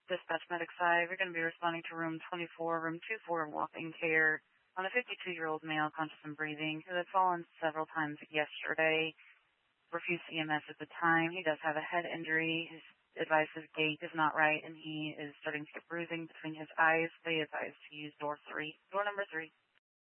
Dispatch Medic 5, you're going to be responding to room 24, room 24 walk-in care on a 52-year-old male conscious and breathing who had fallen several times yesterday. Refused EMS at the time. He does have a head injury. His advice his gait is not right, and he is starting to get bruising between his eyes. They advise to use door number 3.